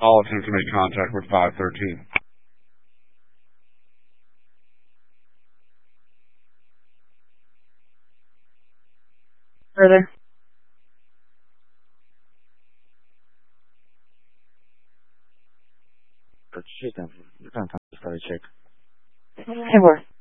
All attempt to make contact with 513. Further. Прочитай там, там старый человек. Hey, where?